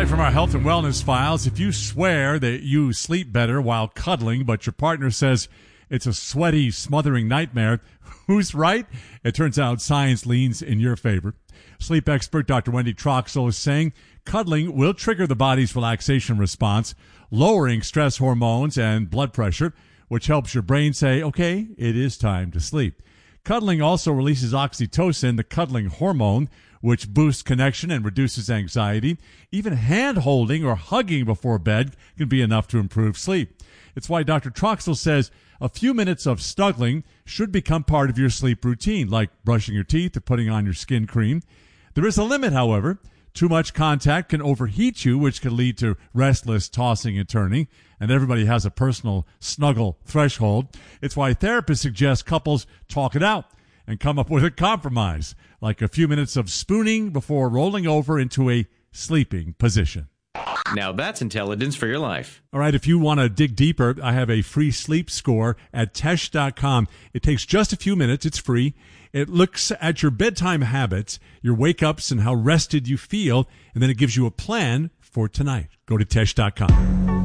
right, from our health and wellness files, if you swear that you sleep better while cuddling, but your partner says it's a sweaty, smothering nightmare, who's right? It turns out science leans in your favor. Sleep expert Dr. Wendy Troxel is saying cuddling will trigger the body's relaxation response, lowering stress hormones and blood pressure, which helps your brain say, okay, it is time to sleep. Cuddling also releases oxytocin, the cuddling hormone, which boosts connection and reduces anxiety. Even hand-holding or hugging before bed can be enough to improve sleep. It's why Dr. Troxel says a few minutes of snuggling should become part of your sleep routine, like brushing your teeth or putting on your skin cream. There is a limit, however. Too much contact can overheat you, which can lead to restless tossing and turning, and everybody has a personal snuggle threshold. It's why therapists suggest couples talk it out and come up with a compromise, like a few minutes of spooning before rolling over into a sleeping position. Now that's intelligence for your life. All right, if you want to dig deeper, I have a free sleep score at Tesh.com. It takes just a few minutes. It's free. It looks at your bedtime habits, your wake-ups, and how rested you feel, and then it gives you a plan for tonight. Go to Tesh.com.